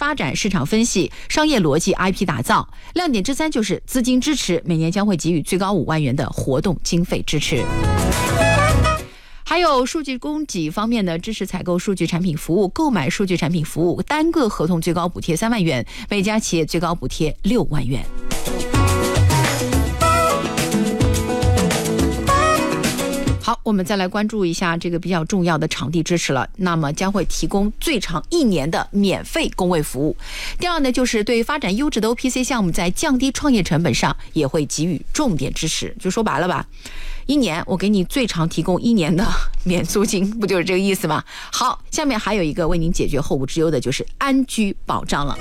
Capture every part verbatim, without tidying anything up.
发展、市场分析、商业逻辑、I P 打造。亮点之三就是资金支持，每年将会给予最高五万元的活动经费支持。还有数据供给方面呢，支持采购数据产品服务、购买数据产品服务，单个合同最高补贴三万元，每家企业最高补贴六万元。好，我们再来关注一下这个比较重要的场地支持了。那么将会提供最长一年的免费工位服务。第二呢，就是对发展优质的 O P C 项目，在降低创业成本上也会给予重点支持。就说白了吧，一年我给你最长提供一年的免租金，不就是这个意思吗？好，下面还有一个为您解决后顾之忧的，就是安居保障了。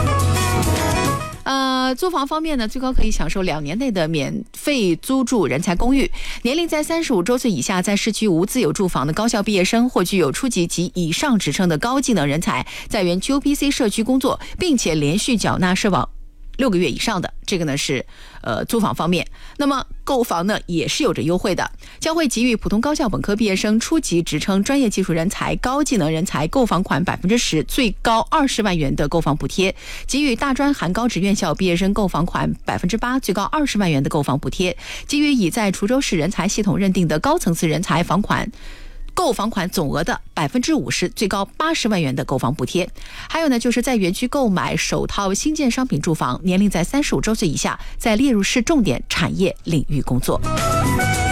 呃，租房方面呢，最高可以享受两年内的免费租住人才公寓。年龄在三十五周岁以下，在市区无自有住房的高校毕业生，或具有初级及以上职称的高技能人才，在园区 O P C 社区工作，并且连续缴纳社保六个月以上的，这个呢是呃租房方面。那么购房呢也是有着优惠的，将会给予普通高校本科毕业生、初级职称、专业技术人才、高技能人才购房款百分之十，最高二十万元的购房补贴；给予大专含高职院校毕业生购房款百分之八，最高二十万元的购房补贴；给予已在滁州市人才系统认定的高层次人才房款。购房款总额的百分之五十，最高八十万元的购房补贴。还有呢，就是在园区购买首套新建商品住房，年龄在三十五周岁以下，在列入市重点产业领域工作。